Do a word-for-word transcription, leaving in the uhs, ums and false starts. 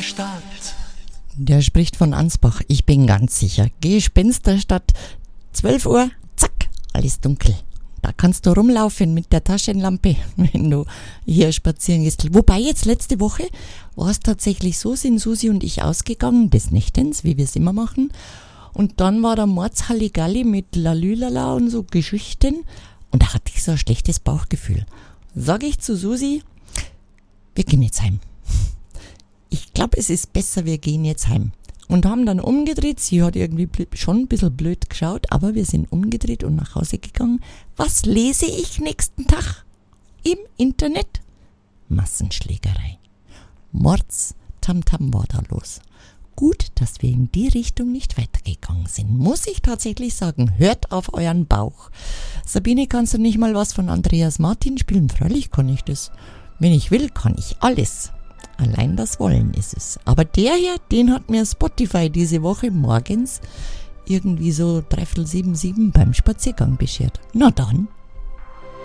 Gespensterstadt. Der spricht von Ansbach, ich bin ganz sicher. Gespensterstadt, zwölf Uhr, zack, alles dunkel. Da kannst du rumlaufen mit der Taschenlampe, wenn du hier spazieren gehst. Wobei jetzt letzte Woche war es tatsächlich so, sind Susi und ich ausgegangen, des Nächtens, wie wir es immer machen. Und dann war da Mordshalligalli mit Lalülala und so Geschichten. Und da hatte ich so ein schlechtes Bauchgefühl. Sag ich zu Susi, wir gehen jetzt heim. Ich glaube, es ist besser, wir gehen jetzt heim. Und haben dann umgedreht. Sie hat irgendwie schon ein bisschen blöd geschaut, aber wir sind umgedreht und nach Hause gegangen. Was lese ich nächsten Tag im Internet? Massenschlägerei. Mords Tamtam war da los. Gut, dass wir in die Richtung nicht weitergegangen sind, muss ich tatsächlich sagen. Hört auf euren Bauch. Sabine, kannst du nicht mal was von Andreas Martin spielen? Freilich kann ich das. Wenn ich will, kann ich alles. Allein das Wollen ist es. Aber der hier, den hat mir Spotify diese Woche morgens irgendwie so dreiviertel sieben, sieben beim Spaziergang beschert. Na dann.